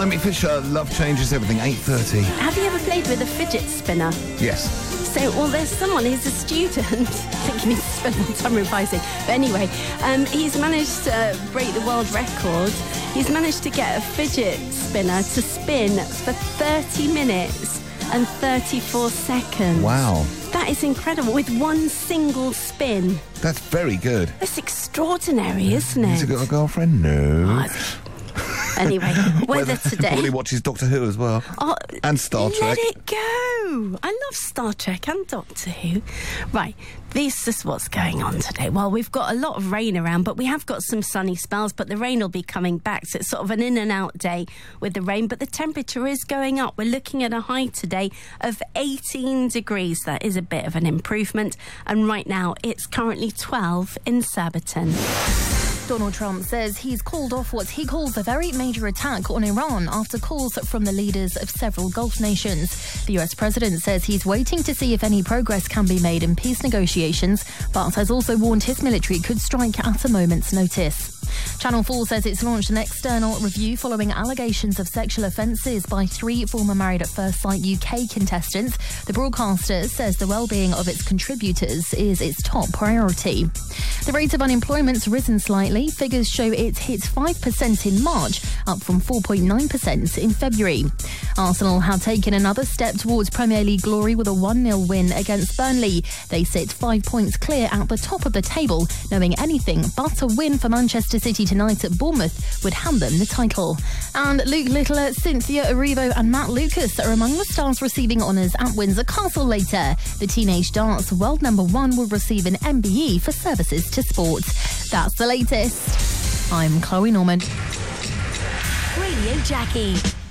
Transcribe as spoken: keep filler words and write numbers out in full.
Amy Fisher, Love Changes Everything, eight thirty. Have you ever played with a fidget spinner? Yes. So, well, there's someone who's a student. I think he needs to spend more time revising. But anyway, um, he's managed to break the world record. He's managed to get a fidget spinner to spin for thirty minutes and thirty-four seconds. Wow. That is incredible, with one single spin. That's very good. That's extraordinary, isn't it? Has he got a girlfriend? No. Oh, anyway, weather today. Probably watches Doctor Who as well. Oh, and Star Trek. Let it go. I love Star Trek and Doctor Who. Right, this is what's going on today. Well, we've got a lot of rain around, but we have got some sunny spells, but the rain will be coming back, so it's sort of an in and out day with the rain, but the temperature is going up. We're looking at a high today of eighteen degrees. That is a bit of an improvement, and right now it's currently twelve in Surbiton. Donald Trump says he's called off what he calls a very major attack on Iran after calls from the leaders of several Gulf nations. The U S president says he's waiting to see if any progress can be made in peace negotiations, but has also warned his military could strike at a moment's notice. Channel four says it's launched an external review following allegations of sexual offences by three former Married at First Sight U K contestants. The broadcaster says the well-being of its contributors is its top priority. The rate of unemployment's risen slightly. Figures show it hit five percent in March, up from four point nine percent in February. Arsenal have taken another step towards Premier League glory with a one nil win against Burnley. They sit five points clear at the top of the table, knowing anything but a win for Manchester City tonight at Bournemouth would hand them the title. And Luke Littler, Cynthia Erivo and Matt Lucas are among the stars receiving honours at Windsor Castle later. The teenage darts world number one will receive an M B E for services to sport. That's the latest. I'm Chloe Norman. Radio Jackie.